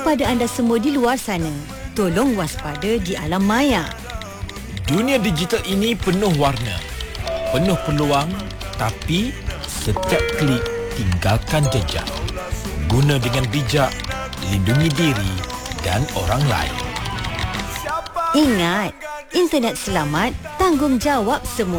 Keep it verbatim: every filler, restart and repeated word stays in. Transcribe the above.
kepada anda semua di luar sana, tolong waspada di alam maya. Dunia digital ini penuh warna, penuh peluang, tapi setiap klik tinggalkan jejak. Guna dengan bijak, lindungi diri dan orang lain. Ingat, internet selamat, tanggungjawab semua.